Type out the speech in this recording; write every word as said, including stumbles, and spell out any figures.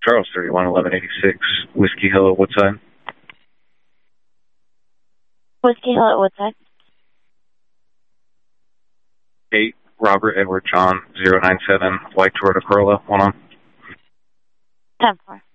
Charles, thirty-one eleven eighty-six, Whiskey Hill at Woodside. Whiskey Hill at Woodside. eight, Robert Edward John, zero nine seven, White Toyota Corolla, one on. ten four.